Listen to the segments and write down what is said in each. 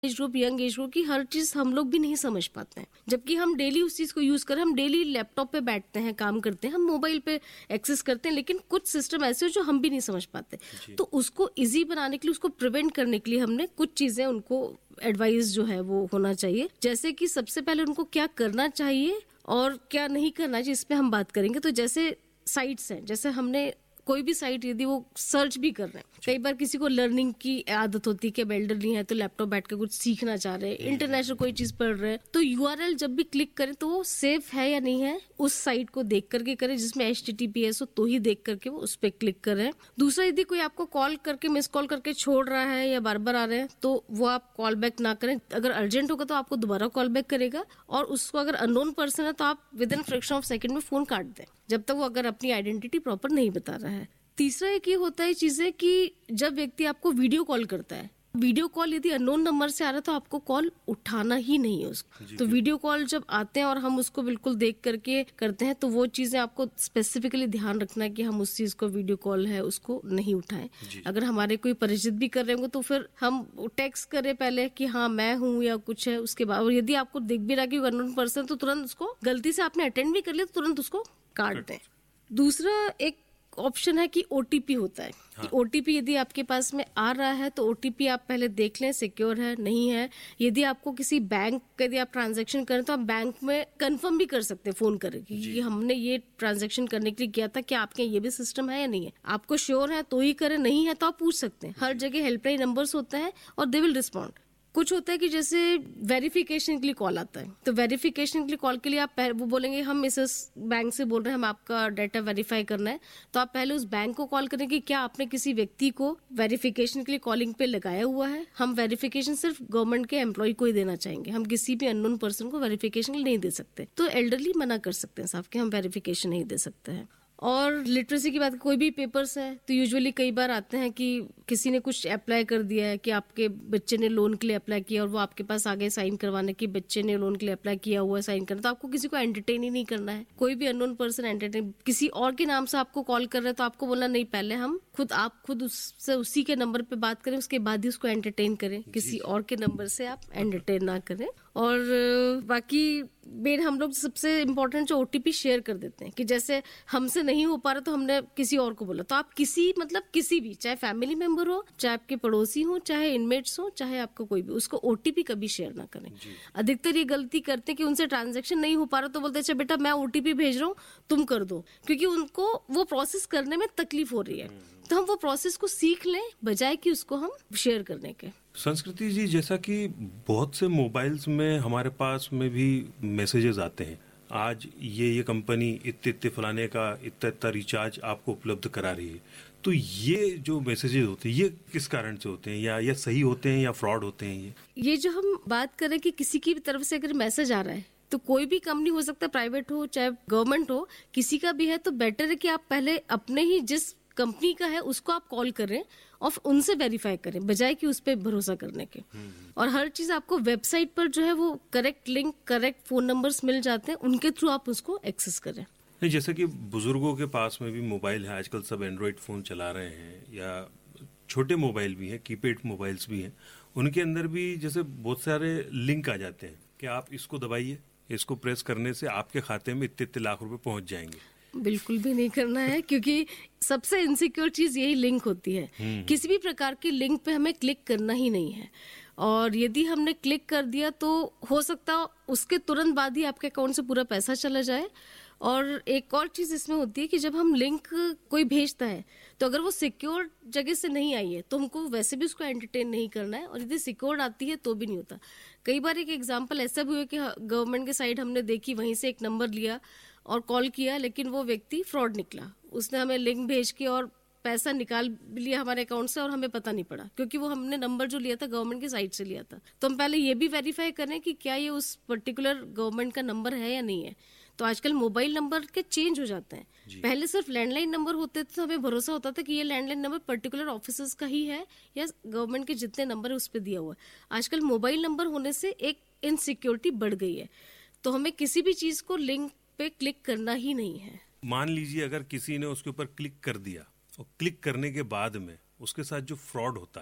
Age group, young age group की हर चीज हम लोग भी नहीं समझ पाते हैं, जबकि हम डेली उस चीज को यूज करें। हम डेली लैपटॉप पे बैठते हैं, काम करते हैं, हम मोबाइल पे एक्सेस करते हैं, लेकिन कुछ सिस्टम ऐसे हो जो हम भी नहीं समझ पाते। तो उसको इजी बनाने के लिए, उसको प्रिवेंट करने के लिए हमने कुछ चीजें उनको एडवाइस जो है वो होना चाहिए। जैसे कि सबसे पहले उनको क्या करना चाहिए और क्या नहीं करना चाहिए, इस पे हम बात करेंगे। तो जैसे साइट्स हैं, जैसे हमने कोई भी साइट यदि वो सर्च भी कर रहे हैं, कई बार किसी को लर्निंग की आदत होती है कि एल्डर नहीं है तो लैपटॉप बैठ के कुछ सीखना चाह रहे हैं, इंटरनेशनल कोई चीज पढ़ रहे हैं, तो यूआरएल जब भी क्लिक करें तो वो सेफ है या नहीं है उस साइट को देख करके करें, जिसमें HTTPS हो तो ही देख करके वो उस पर क्लिक करें। दूसरा, यदि कोई आपको कॉल करके मिस कॉल करके छोड़ रहा है या बार बार आ रहे हैं तो वो आप कॉल बैक ना करें। अगर अर्जेंट होगा तो आपको दोबारा कॉल बैक करेगा, और उसको अगर अननोन पर्सन है तो आप with in fraction of second में फोन काट दें, जब तक वो अगर अपनी आइडेंटिटी प्रॉपर नहीं बता रहा है। तीसरा एक ये होता है चीजें कि जब व्यक्ति आपको वीडियो कॉल करता है, वीडियो कॉल यदि अननोन नंबर से आ रहा है तो आपको कॉल उठाना ही नहीं है उसको। तो वीडियो कॉल जब आते हैं और हम उसको बिल्कुल देख करके करते हैं तो वो चीजें आपको स्पेसिफिकली ध्यान रखना है कि हम उस चीज को, वीडियो कॉल है उसको नहीं उठाएं। अगर हमारे कोई परिचित भी कर रहे होंगे तो फिर हम टेक्स्ट करें पहले कि हाँ मैं हूँ या कुछ है, उसके बाद। और यदि आपको दिख भी रहा कि अननोन पर्सन, तो तुरंत उसको, गलती से आपने अटेंड भी कर लिया तो तुरंत उसको काट दें। दूसरा एक ऑप्शन है कि OTP होता है। हाँ। OTP यदि आपके पास में आ रहा है तो OTP आप पहले देख लें सिक्योर है नहीं है। यदि आपको किसी बैंक, यदि आप ट्रांजैक्शन करें तो आप बैंक में कंफर्म भी कर सकते हैं फोन करके कि हमने ये ट्रांजैक्शन करने के लिए किया था, क्या आपके ये भी सिस्टम है या नहीं है। आपको श्योर है तो ही करें, नहीं है तो आप पूछ सकते हैं। हर जगह हेल्पलाइन नंबर्स होते हैं और दे विल रिस्पॉन्ड। कुछ होता है कि जैसे वेरिफिकेशन के लिए कॉल आता है, तो वेरिफिकेशन के लिए कॉल के लिए आप वो बोलेंगे हम इस बैंक से बोल रहे हैं, हम आपका डाटा वेरीफाई करना है। तो आप पहले उस बैंक को कॉल करें कि क्या आपने किसी व्यक्ति को वेरिफिकेशन के लिए कॉलिंग पे लगाया हुआ है। हम वेरिफिकेशन सिर्फ गवर्नमेंट के एम्प्लॉय को ही देना चाहेंगे, हम किसी भी अननोन पर्सन को वेरिफिकेशन के लिए नहीं दे सकते। तो एल्डरली मना कर सकते हैं साहब कि हम वेरिफिकेशन नहीं दे सकते हैं। और लिटरेसी की बात, कोई भी पेपर्स है तो यूजुअली कई बार आते हैं कि किसी ने कुछ अप्लाई कर दिया है कि आपके बच्चे ने लोन के लिए अप्लाई किया और वो आपके पास आगे साइन करवाने कि बच्चे ने लोन के लिए अप्लाई किया हुआ है, साइन करना। तो आपको किसी को एंटरटेन ही नहीं करना है। कोई भी अननोन पर्सन एंटरटेन, किसी और के नाम से आपको कॉल कर रहे हैं तो आपको बोलना नहीं, पहले आप खुद उससे उसी के नंबर पे बात करें, उसके बाद ही उसको एंटरटेन करें। किसी और के नंबर से आप एंटरटेन ना करें। और बाकी मेन हम लोग सबसे इम्पोर्टेंट जो OTP शेयर कर देते हैं कि जैसे हमसे नहीं हो पा रहा तो हमने किसी और को बोला, तो आप किसी भी, चाहे फैमिली मेंबर हो, चाहे आपके पड़ोसी हो, चाहे इनमेट्स हो, चाहे आपका कोई भी, उसको OTP कभी शेयर ना करें। अधिकतर ये गलती करते हैं कि उनसे ट्रांजैक्शन नहीं हो पा रहा तो बोलते अच्छा बेटा मैं OTP भेज रहा हूँ तुम कर दो, क्योंकि उनको वो प्रोसेस करने में तकलीफ हो रही है। तो हम वो प्रोसेस को सीख लें बजाय कि उसको हम शेयर करने के। संस्कृति जी, जैसा कि बहुत से मोबाइल्स में हमारे पास में भी मैसेजेस आते हैं, आज ये कंपनी इतने फलाने का इतना रिचार्ज आपको उपलब्ध करा रही है, तो ये जो मैसेजेस होते हैं ये किस कारण से होते हैं, या सही होते हैं या फ्रॉड होते हैं? ये जो हम बात करें कि किसी की भी तरफ से अगर मैसेज आ रहा है, तो कोई भी कंपनी हो सकता है, प्राइवेट हो चाहे गवर्नमेंट हो, किसी का भी है, तो बेटर है कि आप पहले अपने ही जिस कंपनी का है उसको आप कॉल करें और उनसे वेरीफाई करें बजाय कि उस पर भरोसा करने के। और हर चीज आपको वेबसाइट पर जो है वो correct link, correct phone numbers मिल जाते हैं, उनके थ्रू आप उसको एक्सेस करें। जैसे कि बुजुर्गों के पास में भी मोबाइल है, आजकल सब एंड्रॉइड फोन चला रहे हैं या छोटे मोबाइल भी हैं, कीपैड मोबाइल्स भी हैं, उनके अंदर भी जैसे बहुत सारे लिंक आ जाते हैं कि आप इसको दबाइए, इसको प्रेस करने से आपके खाते में इतने लाख रुपए पहुंच जाएंगे। बिल्कुल भी नहीं करना है, क्योंकि सबसे इनसिक्योर चीज यही लिंक होती है। किसी भी प्रकार की लिंक पे हमें क्लिक करना ही नहीं है, और यदि हमने क्लिक कर दिया तो हो सकता है उसके तुरंत बाद ही आपके अकाउंट से पूरा पैसा चला जाए। और एक और चीज इसमें होती है कि जब हम लिंक कोई भेजता है तो अगर वो सिक्योर जगह से नहीं आई है तो हमको वैसे भी उसको एंटरटेन नहीं करना है, और यदि सिक्योर आती है तो भी नहीं होता। कई बार एक एग्जांपल ऐसा भी हुआ कि गवर्नमेंट के साइड हमने देखी, वहीं से एक नंबर लिया और कॉल किया, लेकिन वो व्यक्ति फ्रॉड निकला। उसने हमें लिंक भेज के और पैसा निकाल लिया हमारे अकाउंट से और हमें पता नहीं पड़ा, क्योंकि वो हमने नंबर जो लिया था गवर्नमेंट की साइट से लिया था। तो हम पहले ये भी वेरीफाई करें कि क्या ये उस पर्टिकुलर गवर्नमेंट का नंबर है या नहीं है। तो आजकल मोबाइल नंबर के चेंज हो जाते हैं। पहले सिर्फ लैंडलाइन नंबर होते थे तो हमें भरोसा होता था कि ये लैंडलाइन नंबर पर्टिकुलर ऑफिसर्स का ही है या गवर्नमेंट के जितने नंबर है उस पर दिया हुआ है। आजकल मोबाइल नंबर होने से एक इनसिक्योरिटी बढ़ गई है, तो हमें किसी भी चीज को लिंक पे क्लिक करना ही नहीं है। मान लीजिए अगर किसी ने उसके ऊपर क्लिक कर दिया और क्लिक करने के बाद में उसके साथ जो फ्रॉड होता है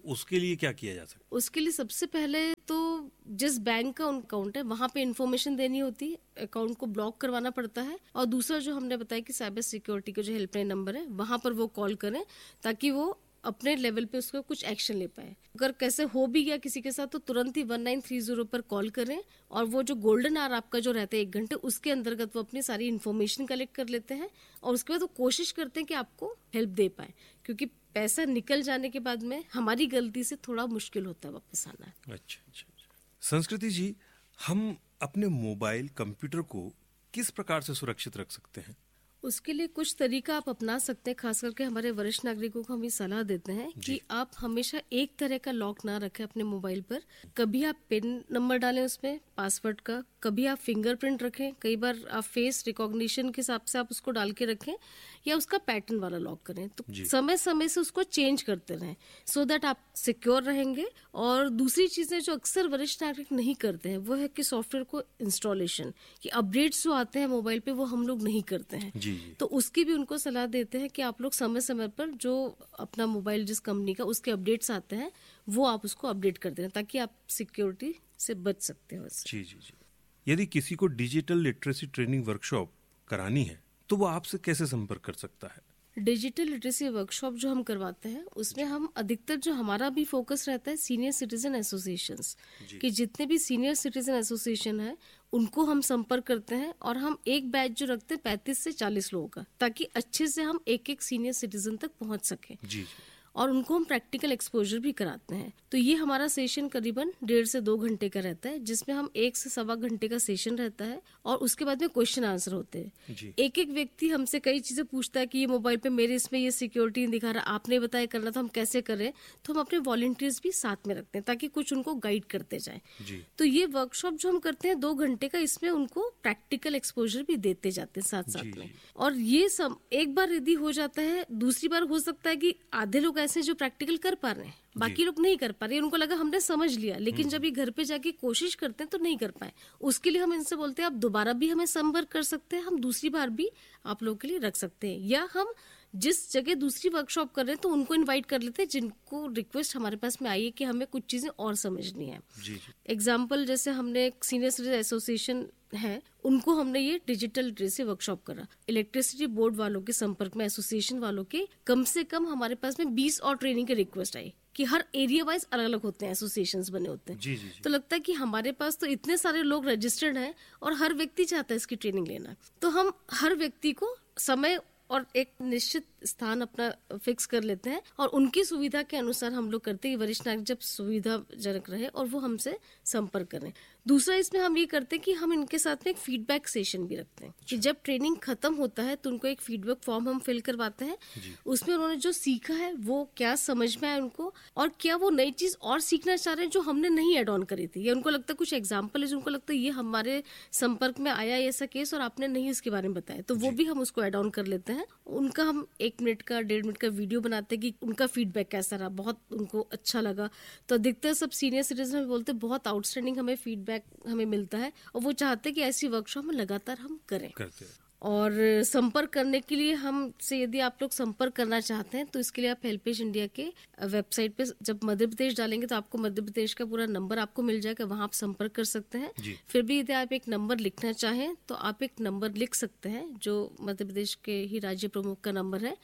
उसके लिए क्या किया जा सकता है? उसके लिए सबसे पहले तो जिस बैंक का अकाउंट है वहां पे इन्फॉर्मेशन देनी होती है, अकाउंट को ब्लॉक करवाना पड़ता है। और दूसरा जो हमने बताया कि साइबर सिक्योरिटी का जो हेल्पलाइन नंबर है वहां पर वो कॉल करें ताकि वो अपने लेवल पे उसको कुछ एक्शन ले पाए। अगर कैसे हो भी गया किसी के साथ तो तुरंत ही 1930 पर कॉल करें और वो जो गोल्डन आवर आपका जो रहता है 1 घंटे, उसके अंतर्गत वो अपनी सारी इन्फॉर्मेशन कलेक्ट कर लेते हैं और उसके बाद वो कोशिश करते हैं कि आपको हेल्प दे पाए, क्योंकि पैसा निकल जाने के बाद में हमारी गलती से थोड़ा मुश्किल होता है वापस आना। अच्छा। संस्कृति जी, हम अपने मोबाइल कंप्यूटर को किस प्रकार से सुरक्षित रख सकते हैं? उसके लिए कुछ तरीका आप अपना सकते हैं। खास करके हमारे वरिष्ठ नागरिकों को हम ये सलाह देते हैं कि आप हमेशा एक तरह का लॉक ना रखें अपने मोबाइल पर। कभी आप पिन नंबर डालें उसमें पासवर्ड का, कभी आप फिंगरप्रिंट रखें, कई बार आप फेस रिकॉग्निशन के हिसाब से आप उसको डाल के रखें, या उसका पैटर्न वाला लॉक करें। तो समय समय से उसको चेंज करते रहें सो दैट आप सिक्योर रहेंगे। और दूसरी चीजें जो अक्सर वरिष्ठ नागरिक नहीं करते हैं वो है कि सॉफ्टवेयर को इंस्टॉलेशन, कि अपडेट्स जो आते हैं मोबाइल पे वो हम लोग नहीं करते हैं। तो उसकी भी उनको सलाह देते हैं कि आप लोग समय समय पर जो अपना मोबाइल जिस कंपनी का उसके अपडेट्स आते हैं वो आप उसको अपडेट कर दें ताकि आप सिक्योरिटी से बच सकते हो। जी। यदि किसी को डिजिटल लिटरेसी ट्रेनिंग वर्कशॉप करानी है तो वो आपसे कैसे संपर्क कर सकता है? डिजिटल लिटरेसी वर्कशॉप जो हम करवाते हैं उसमें हम अधिकतर जो हमारा भी फोकस रहता है सीनियर सिटीजन एसोसिएशंस, कि जितने भी सीनियर सिटीजन एसोसिएशन है उनको हम संपर्क करते हैं और हम एक बैच जो रखते हैं 35 से 40 लोगों का, ताकि अच्छे से हम एक सीनियर सिटीजन तक पहुंच सके। और उनको हम प्रैक्टिकल एक्सपोजर भी कराते हैं। तो ये हमारा सेशन करीबन 1.5 से 2 घंटे का रहता है, जिसमें हम 1 से सवा घंटे का सेशन रहता है और उसके बाद में क्वेश्चन आंसर होते हैं। एक व्यक्ति हमसे कई चीजें पूछता है कि ये मोबाइल पे मेरे इसमें ये सिक्योरिटी नहीं दिखा रहा, आपने बताया करना था, हम कैसे करें। तो हम अपने वॉलंटियर्स भी साथ में रखते हैं ताकि कुछ उनको गाइड करते जाए। तो ये वर्कशॉप जो हम करते हैं 2 घंटे का, इसमें उनको प्रैक्टिकल एक्सपोजर भी देते जाते हैं साथ साथ में। और ये सब एक बार यदि हो जाता है, दूसरी बार हो सकता है कि आधे लोग ऐसे जो प्रैक्टिकल कर पा रहे हैं, बाकी लोग नहीं कर पा रहे, उनको लगा हमने समझ लिया, लेकिन जब ये घर पे जाके कोशिश करते हैं तो नहीं कर पाए। उसके लिए हम इनसे बोलते हैं आप दोबारा भी हमें संपर्क कर सकते हैं, हम दूसरी बार भी आप लोगों के लिए रख सकते हैं, या हम जिस जगह दूसरी वर्कशॉप कर रहे हैं तो उनको इनवाइट कर लेते हैं जिनको रिक्वेस्ट हमारे पास में आई है कि हमें कुछ चीजें और समझनी है। एग्जाम्पल जैसे हमने एक सीनियर सिटीजन एसोसिएशन है, उनको हमने ये डिजिटल लिटरेसी वर्कशॉप करा। इलेक्ट्रिसिटी बोर्ड वालों के संपर्क में, एसोसिएशन वालों के कम से कम हमारे पास में 20 और ट्रेनिंग के रिक्वेस्ट आई कि हर एरिया वाइज अलग अलग होते हैं, एसोसिएशंस बने होते हैं। तो लगता है कि हमारे पास तो इतने सारे लोग रजिस्टर्ड हैं और हर व्यक्ति चाहता है इसकी ट्रेनिंग लेना। तो हम हर व्यक्ति को समय और एक निश्चित स्थान अपना फिक्स कर लेते हैं और उनकी सुविधा के अनुसार हम लोग करते हैं। वरिष्ठ नागरिक जब सुविधाजनक रहे और वो हमसे संपर्क करें। दूसरा इसमें हम ये करते हैं कि हम इनके साथ में एक फीडबैक सेशन भी रखते हैं कि जब ट्रेनिंग खत्म होता है तो उनको एक फीडबैक फॉर्म हम फिल करवाते हैं। उसमें उन्होंने जो सीखा है वो क्या समझ में आया उनको, और क्या वो नई चीज और सीखना चाह रहे हैं जो हमने नहीं एड ऑन करी थी, या उनको लगता है कुछ एग्जाम्पल है जो उनको लगता है ये हमारे संपर्क में आया ऐसा केस और आपने नहीं इसके बारे में बताया, तो वो भी हम उसको एड ऑन कर लेते हैं। उनका हम 1 मिनट का 1.5 मिनट का वीडियो बनाते हैं कि उनका फीडबैक कैसा रहा, बहुत उनको अच्छा लगा। तो अधिकतर सब सीनियर सिटीजन बोलते हैं बहुत आउटस्टैंडिंग हमें फीडबैक हमें मिलता है और वो चाहते हैं कि ऐसी वर्कशॉप में लगातार हम करें। और संपर्क करने के लिए हमसे यदि आप लोग संपर्क करना चाहते हैं तो इसके लिए आप हेल्पेज इंडिया के वेबसाइट पे जब मध्य प्रदेश डालेंगे तो आपको मध्य प्रदेश का पूरा नंबर आपको मिल जाएगा, वहां आप संपर्क कर सकते हैं। फिर भी यदि आप एक नंबर लिखना चाहें तो आप एक नंबर लिख सकते हैं जो मध्य प्रदेश के ही राज्य प्रमुख का नंबर है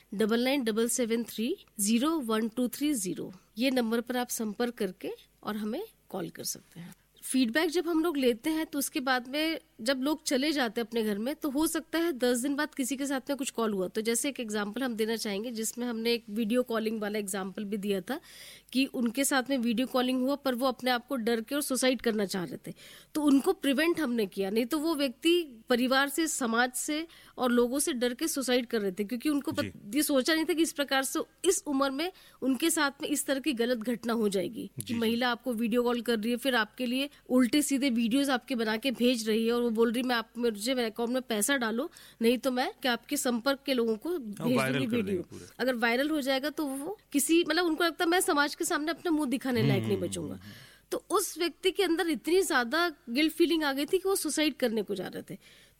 9977301230। ये नंबर पर आप संपर्क करके और हमें कॉल कर सकते हैं। फीडबैक जब हम लोग लेते हैं तो उसके बाद में जब लोग चले जाते हैं अपने घर में तो हो सकता है 10 दिन बाद किसी के साथ में कुछ कॉल हुआ। तो जैसे एक एग्जांपल हम देना चाहेंगे जिसमें हमने एक वीडियो कॉलिंग वाला एग्जांपल भी दिया था कि उनके साथ में वीडियो कॉलिंग हुआ पर वो अपने आप को डर के और सुसाइड करना चाह रहे थे, तो उनको प्रिवेंट हमने किया। नहीं तो वो व्यक्ति परिवार से, समाज से और लोगों से डर के सुसाइड कर रहे थे क्योंकि उनको ये सोचा नहीं था कि इस प्रकार से इस उम्र में उनके साथ में इस तरह की गलत घटना हो जाएगी कि महिला आपको वीडियो कॉल कर रही है, फिर आपके लिए उल्टे सीधे वीडियोस आपके बना के भेज रही है और वो बोल रही मैं आप मुझे मेरे अकाउंट में पैसा डालो, नहीं तो मैं क्या आपके संपर्क के लोगों को भेज दूंगी वीडियो। अगर वायरल हो जाएगा तो वो किसी मतलब उनको लगता है मैं समाज के सामने अपना मुंह दिखाने लायक नहीं बचूंगा। तो उस व्यक्ति के अंदर इतनी ज्यादा गिल्ट फीलिंग आ गई थी कि वो सुसाइड करने को जा रहे थे।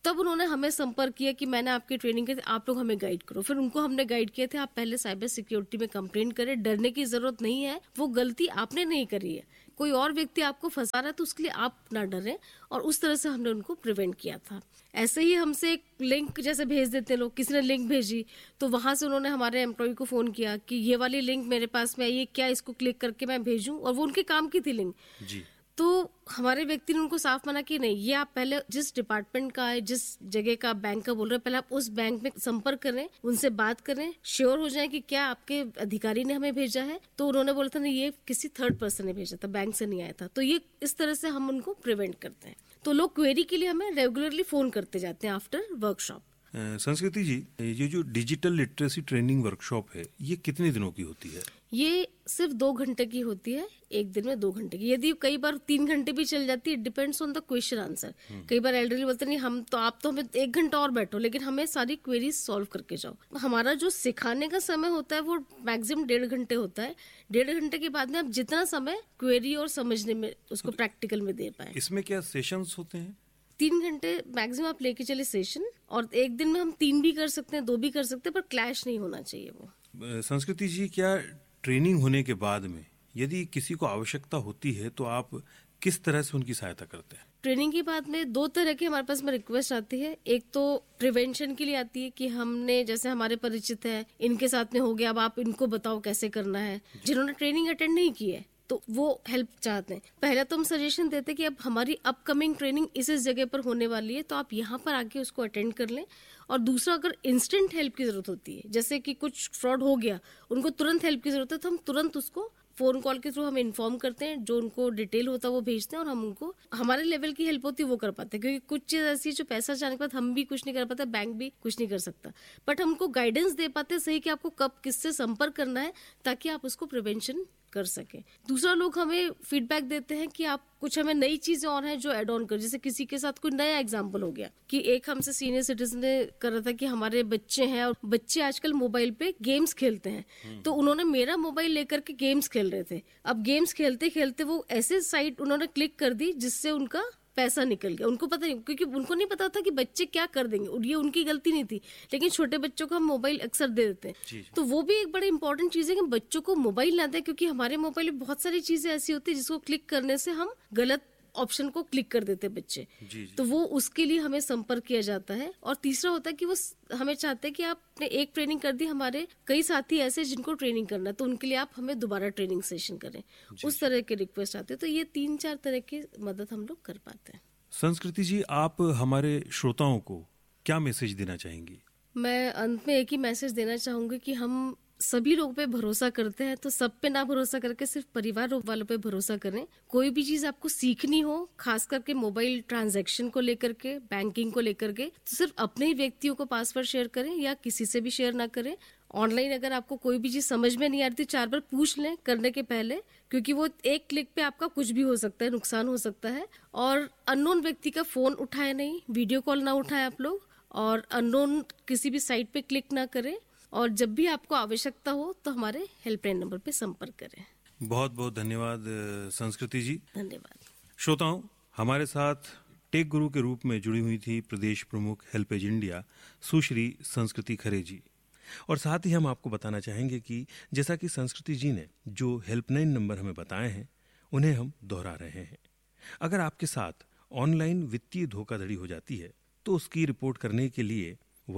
तब उन्होंने हमें संपर्क किया कि मैंने आपकी ट्रेनिंग की, आप लोग हमें गाइड करो। फिर उनको हमने गाइड किए थे, आप पहले साइबर सिक्योरिटी में कंप्लेंट करें, डरने की जरूरत नहीं है, वो गलती आपने नहीं करी है, कोई और व्यक्ति आपको फंसा रहा है, तो उसके लिए आप ना डरें। और उस तरह से हमने उनको प्रिवेंट किया था। ऐसे ही हमसे एक लिंक जैसे भेज देते हैं लोग, किसी ने लिंक भेजी तो वहां से उन्होंने हमारे एम्प्लॉय को फोन किया कि ये वाली लिंक मेरे पास में आई है, क्या इसको क्लिक करके मैं भेजूं, और वो उनके काम की थी लिंक जी। तो हमारे व्यक्ति ने उनको साफ मना कि नहीं, ये आप पहले जिस डिपार्टमेंट का है, जिस जगह का बैंक का बोल रहे हैं, पहले आप उस बैंक में संपर्क करें, उनसे बात करें, श्योर हो जाए कि क्या आपके अधिकारी ने हमें भेजा है। तो उन्होंने बोला था नहीं, ये किसी थर्ड पर्सन ने भेजा था, बैंक से नहीं आया था। तो ये इस तरह से हम उनको प्रिवेंट करते हैं। तो लोग क्वेरी के लिए हमें रेगुलरली फोन करते जाते हैं आफ्टर वर्कशॉप। संस्कृति जी, ये जो डिजिटल लिटरेसी ट्रेनिंग वर्कशॉप है, ये कितने दिनों की होती है? ये सिर्फ 2 घंटे की होती है, एक दिन में 2 घंटे की। यदि कई बार 3 घंटे भी चल जाती है, depends on the question answer. कई बार एल्डरली बोलते नहीं, आप तो हमें 1 घंटा और बैठो, लेकिन हमें सारी क्वेरीज सॉल्व करके जाओ। हमारा जो सिखाने का समय होता है वो मैक्सिमम 1.5 घंटे होता है। 1.5 घंटे के बाद में आप जितना समय क्वेरी और समझने में, उसको प्रैक्टिकल में दे पाए। इसमें क्या सेशंस होते हैं? 3 घंटे मैक्सिमम आप लेके चले सेशन, और एक दिन में हम 3 भी कर सकते हैं, 2 भी कर सकते हैं, पर क्लैश नहीं होना चाहिए वो। संस्कृति जी, क्या ट्रेनिंग होने के बाद में यदि किसी को आवश्यकता होती है तो आप किस तरह से उनकी सहायता करते हैं? ट्रेनिंग के बाद में 2 तरह की हमारे पास में रिक्वेस्ट आती है। एक तो प्रिवेंशन के लिए आती है कि हमने, जैसे हमारे परिचित है, इनके साथ में हो गया, अब आप इनको बताओ कैसे करना है। जिन्होंने ट्रेनिंग अटेंड नहीं की है तो वो हेल्प चाहते हैं। पहले तो हम सजेशन देते हैं कि अब हमारी अपकमिंग ट्रेनिंग इस जगह पर होने वाली है, तो आप यहाँ पर आके उसको अटेंड कर लें। और दूसरा, अगर इंस्टेंट हेल्प की जरूरत होती है, जैसे कि कुछ फ्रॉड हो गया, उनको तुरंत हेल्प की जरूरत है, तो हम तुरंत उसको फोन कॉल के थ्रू हम इन्फॉर्म करते हैं, जो उनको डिटेल होता है वो भेजते हैं, और हम उनको हमारे लेवल की हेल्प होती है वो कर पाते हैं। क्योंकि कुछ चीज ऐसी जो पैसा जाने के बाद हम भी कुछ नहीं कर पाते, बैंक भी कुछ नहीं कर सकता, बट हमको गाइडेंस दे पाते सही कि आपको कब किससे संपर्क करना है, ताकि आप उसको प्रिवेंशन कर सके। दूसरा, लोग हमें फीडबैक देते हैं कि आप कुछ हमें नई चीजें और हैं जो एड ऑन कर, जैसे किसी के साथ कोई नया एग्जांपल हो गया कि एक हमसे सीनियर सिटीजन ने कर रहा था कि हमारे बच्चे हैं और बच्चे आजकल मोबाइल पे गेम्स खेलते हैं, तो उन्होंने मेरा मोबाइल लेकर के गेम्स खेल रहे थे। अब गेम्स खेलते खेलते वो ऐसे साइट उन्होंने क्लिक कर दी जिससे उनका पैसा निकल गया। उनको पता नहीं, क्योंकि उनको नहीं पता था कि बच्चे क्या कर देंगे, और ये उनकी गलती नहीं थी। लेकिन छोटे बच्चों को हम मोबाइल अक्सर दे देते हैं, तो वो भी एक बड़ी इंपॉर्टेंट चीज है कि बच्चों को मोबाइल ना दें, क्योंकि हमारे मोबाइल में बहुत सारी चीजें ऐसी होती है जिसको क्लिक करने से हम गलत ऑप्शन को क्लिक कर देते बच्चे। तो वो उसके लिए हमें संपर्क किया जाता है। और तीसरा होता है कि वो हमें चाहते हैं कि आपने एक ट्रेनिंग कर दी, हमारे कई साथी ऐसे जिनको ट्रेनिंग करना है, तो उनके लिए आप हमें दोबारा ट्रेनिंग सेशन करें। उस तरह के रिक्वेस्ट आते हैं। तो ये 3-4 तरह की मदद हम लोग कर पाते हैं। संस्कृति जी, आप हमारे श्रोताओं को क्या मैसेज देना चाहेंगी? मैं अंत में एक ही मैसेज देना चाहूंगी कि हम सभी लोगों पे भरोसा करते हैं, तो सब पे ना भरोसा करके सिर्फ परिवार वालों पे भरोसा करें। कोई भी चीज आपको सीखनी हो, खास करके मोबाइल ट्रांजैक्शन को लेकर के, बैंकिंग को लेकर के, तो सिर्फ अपने ही व्यक्तियों को पासवर्ड शेयर करें या किसी से भी शेयर ना करें। ऑनलाइन अगर आपको कोई भी चीज समझ में नहीं आ रही, 4 बार पूछ लें करने के पहले, क्योंकि वो एक क्लिक पे आपका कुछ भी हो सकता है, नुकसान हो सकता है। और अननोन व्यक्ति का फोन उठाए नहीं, वीडियो कॉल ना उठाएं आप लोग, और अननोन किसी भी साइट पे क्लिक ना करें। और जब भी आपको आवश्यकता हो तो हमारे हेल्पलाइन नंबर पे संपर्क करें। बहुत बहुत धन्यवाद संस्कृति जी। धन्यवाद। श्रोताओं, हमारे साथ टेक गुरु के रूप में जुड़ी हुई थी प्रदेश प्रमुख हेल्पेज इंडिया सुश्री संस्कृति खरे जी। और साथ ही हम आपको बताना चाहेंगे कि जैसा कि संस्कृति जी ने जो हेल्पलाइन नंबर हमें बताए हैं, उन्हें हम दोहरा रहे हैं। अगर आपके साथ ऑनलाइन वित्तीय धोखाधड़ी हो जाती है तो उसकी रिपोर्ट करने के लिए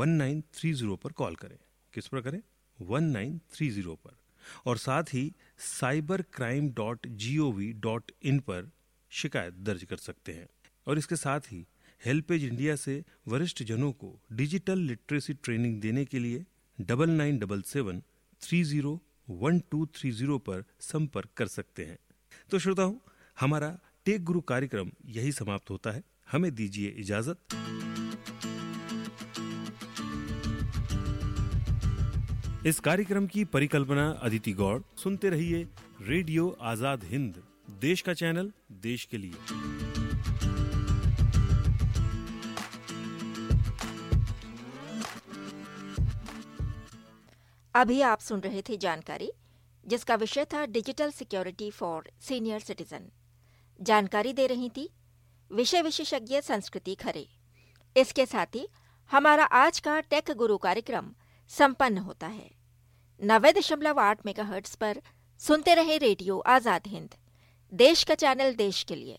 1930 पर कॉल करें। किस पर करें? 1930 पर। और साथ ही cybercrime.gov.in पर शिकायत दर्ज कर सकते हैं। और इसके साथ ही हेल्पेज इंडिया से वरिष्ठ जनों को डिजिटल लिटरेसी ट्रेनिंग देने के लिए 9977301230 पर संपर्क कर सकते हैं। तो श्रोताओं, हमारा टेक गुरु कार्यक्रम यही समाप्त होता है। हमें दीजिए इजाजत। इस कार्यक्रम की परिकल्पना अदिति गौड़। सुनते रहिए रेडियो आजाद हिंद, देश का चैनल, देश के लिए। अभी आप सुन रहे थे जानकारी, जिसका विषय था digital security for senior citizen. जानकारी दे रही थी विषय विशेषज्ञ संस्कृति खरे। इसके साथ ही हमारा आज का टेक गुरु कार्यक्रम संपन्न होता है। 90.8 मेगाहर्ट्ज पर सुनते रहे रेडियो आजाद हिंद, देश का चैनल देश के लिए।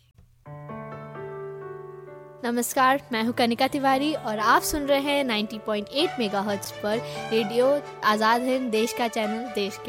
नमस्कार, मैं हूं कनिका तिवारी और आप सुन रहे हैं 90.8 मेगाहर्ट्ज पर रेडियो आजाद हिंद, देश का चैनल देश के